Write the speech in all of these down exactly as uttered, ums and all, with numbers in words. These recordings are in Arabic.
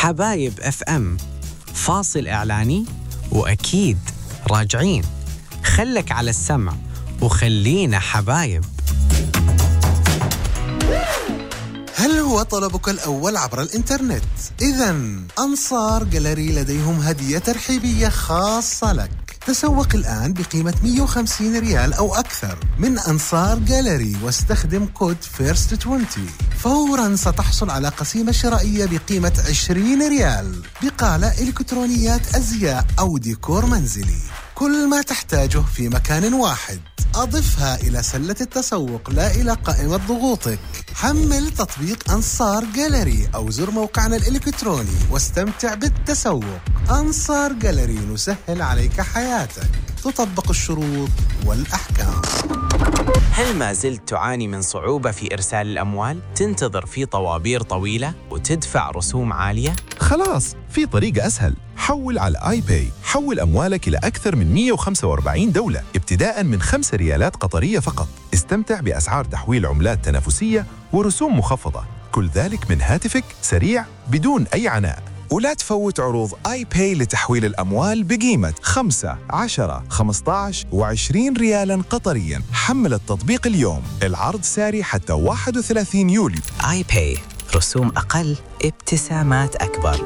حبايب اف ام. فاصل إعلاني وأكيد راجعين. خلك على السمع وخلينا حبايب. هل هو طلبك الأول عبر الإنترنت؟ إذن أنصار جاليري لديهم هدية ترحيبية خاصة لك. تسوق الآن بقيمة مئة وخمسين ريال أو أكثر من أنصار جاليري واستخدم كود فيرست عشرين. فوراً ستحصل على قسيمة شرائية بقيمة عشرين ريال بقالة إلكترونيات أزياء أو ديكور منزلي. كل ما تحتاجه في مكان واحد. أضفها إلى سلة التسوق لا إلى قائمة ضغوطك. حمل تطبيق أنصار جاليري أو زر موقعنا الإلكتروني واستمتع بالتسوق. أنصار جاليري، نسهل عليك حياتك. تطبق الشروط والأحكام. هل ما زلت تعاني من صعوبة في إرسال الأموال؟ تنتظر في طوابير طويلة وتدفع رسوم عالية؟ خلاص، في طريقة أسهل. حول على آي باي. حول أموالك إلى أكثر من مئة وخمسة وأربعين دولة ابتداء من خمسة ريالات قطرية فقط. استمتع بأسعار تحويل عملات تنافسية ورسوم مخفضة، كل ذلك من هاتفك، سريع بدون أي عناء. ولا تفوت عروض آي باي لتحويل الأموال بقيمة خمسة، عشرة، خمسة عشر وعشرين ريالاً قطرياً. حمل التطبيق اليوم. العرض ساري حتى واحد وثلاثين يوليو. آي باي، رسوم أقل، ابتسامات أكبر.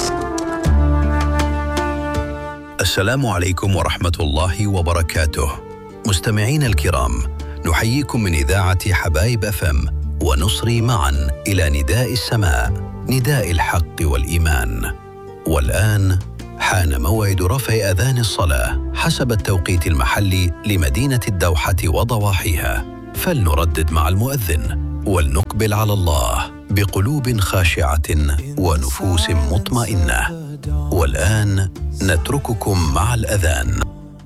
السلام عليكم ورحمة الله وبركاته. مستمعين الكرام، نحييكم من إذاعة حبايب اف ام ونصري معا إلى نداء السماء، نداء الحق والإيمان. والآن حان موعد رفع أذان الصلاة حسب التوقيت المحلي لمدينة الدوحة وضواحيها، فلنردد مع المؤذن ولنقبل على الله بقلوب خاشعة ونفوس مطمئنة. والآن نترككم مع الأذان.